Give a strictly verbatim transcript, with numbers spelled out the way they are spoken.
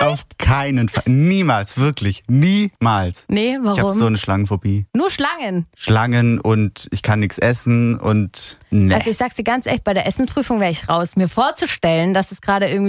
Auf keinen Fall. Niemals, wirklich. Niemals. Nee, warum? Ich habe so eine Schlangenphobie. Nur Schlangen? Schlangen und ich kann nichts essen und ne. Also ich sag's dir ganz echt, bei der Essensprüfung wäre ich raus. Mir vorzustellen, dass es gerade irgendwie